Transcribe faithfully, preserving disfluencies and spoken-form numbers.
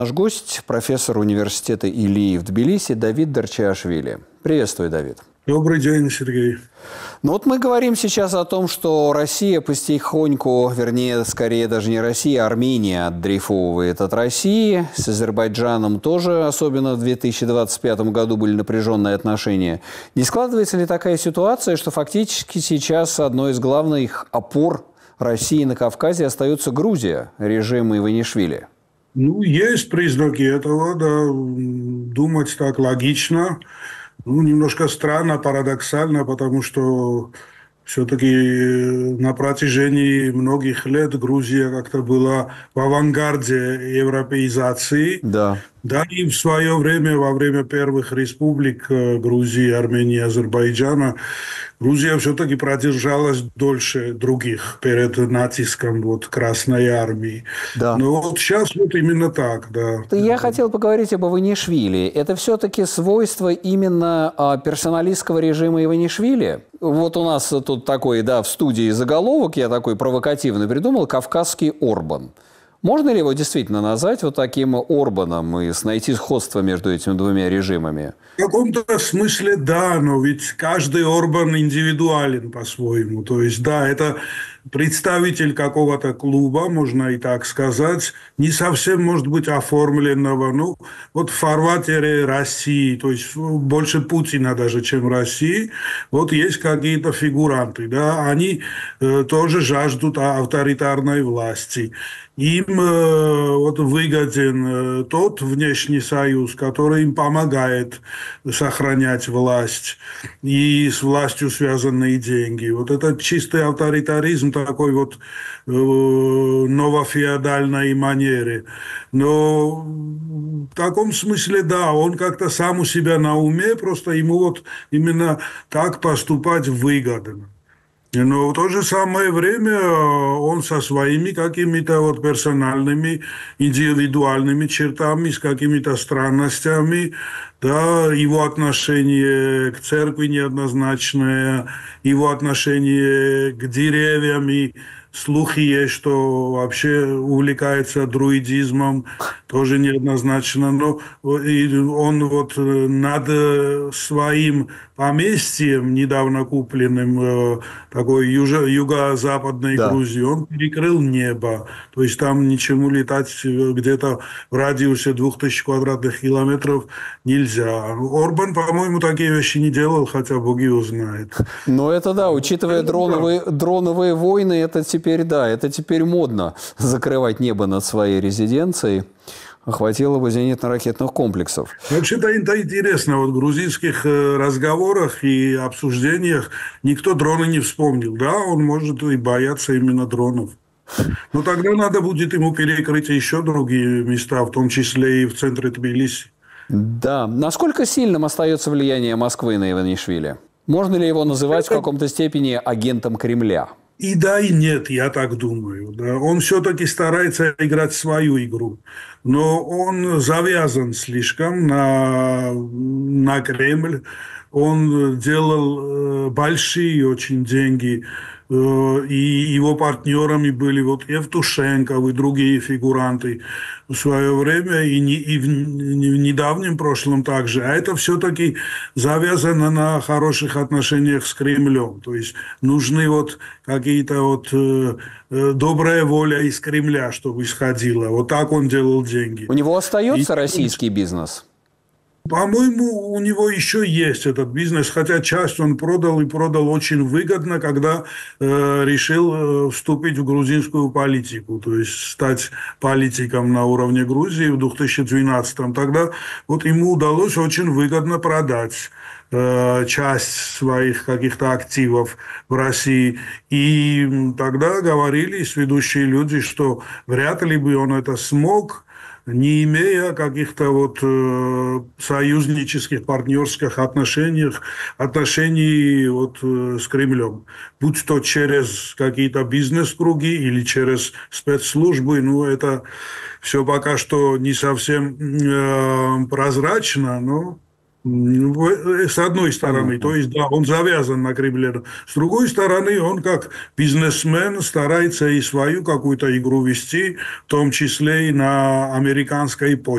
Наш гость – профессор университета Илии в Тбилиси Давид Дарчиашвили. Приветствую, Давид. Добрый день, Сергей. Ну вот мы говорим сейчас о том, что Россия потихоньку, вернее, скорее даже не Россия, а Армения отдрейфовывает от России. С Азербайджаном тоже, особенно в две тысячи двадцать пятом году, были напряженные отношения. Не складывается ли такая ситуация, что фактически сейчас одной из главных опор России на Кавказе остается Грузия, режим Иванишвили? Ну, есть признаки этого, да. Думать так логично. Ну, немножко странно, парадоксально, потому что все-таки на протяжении многих лет Грузия как-то была в авангарде европеизации. Да. Да, и в свое время, во время первых республик Грузии, Армении, Азербайджана, Грузия все-таки продержалась дольше других перед натиском вот, Красной Армии. Да. Но вот сейчас вот именно так, да. Я хотел поговорить об Иванишвили. Это все-таки свойство именно персоналистского режима Иванишвили? Вот у нас тут такой, да, в студии заголовок, я такой провокативный придумал, «Кавказский Орбан». Можно ли его действительно назвать вот таким Орбаном и найти сходство между этими двумя режимами? В каком-то смысле да, но ведь каждый Орбан индивидуален по-своему. То есть, да, это представитель какого-то клуба, можно и так сказать, не совсем, может быть, оформленного, ну, вот в фарватере России, то есть больше Путина даже, чем России, вот есть какие-то фигуранты, да, они э, тоже жаждут авторитарной власти. Им э, вот выгоден э, тот внешний союз, который им помогает сохранять власть и с властью связанные деньги. Вот это чистый авторитаризм такой вот э, новофеодальной манере. Но в таком смысле, да, он как-то сам у себя на уме, просто ему вот именно так поступать выгодно. Но в то же самое время он со своими какими-то вот персональными, индивидуальными чертами, с какими-то странностями, да, его отношение к церкви неоднозначное, его отношение к деревьям, и слухи есть, что вообще увлекается друидизмом, тоже неоднозначно. Но он вот над своим поместьем, недавно купленным, такой юго-западной Да. Грузии, он перекрыл небо. То есть там ничему летать где-то в радиусе двух тысяч квадратных километров нельзя. Орбан, по-моему, такие вещи не делал, хотя Бог его знает. Но это да, учитывая дроновые, дроновые войны, это теперь да, это теперь модно закрывать небо над своей резиденцией. Хватило бы зенитно-ракетных комплексов. Вообще-то это интересно. Вот в грузинских разговорах и обсуждениях никто дроны не вспомнил. Да, он может и бояться именно дронов. Но тогда надо будет ему перекрыть еще другие места, в том числе и в центре Тбилиси. Да. Насколько сильным остается влияние Москвы на Иванишвили? Можно ли его называть это... в каком-то степени агентом Кремля? И да, и нет, я так думаю. Да. Он все-таки старается играть свою игру. Но он завязан слишком на, на Кремль. Он делал большие очень деньги. И его партнерами были вот Евтушенков и другие фигуранты в свое время, и, не, и в, в недавнем прошлом также. А это все-таки завязано на хороших отношениях с Кремлем. То есть нужны вот какие-то вот э, добрая воля из Кремля, чтобы исходила. Вот так он делал деньги. У него остается и... российский бизнес? По-моему, у него еще есть этот бизнес, хотя часть он продал и продал очень выгодно, когда э, решил э, вступить в грузинскую политику, то есть стать политиком на уровне Грузии в две тысячи двенадцатом. Тогда вот ему удалось очень выгодно продать э, часть своих каких-то активов в России. И тогда говорили сведущие люди, что вряд ли бы он это смог, не имея каких-то вот э, союзнических, партнерских отношениях, отношений вот, э, с Кремлем. Будь то через какие-то бизнес-круги или через спецслужбы, ну, это все пока что не совсем э, прозрачно, но с одной стороны, то есть, да, он завязан на Кремле. С другой стороны, он как бизнесмен старается и свою какую-то игру вести, в том числе и на американской почве.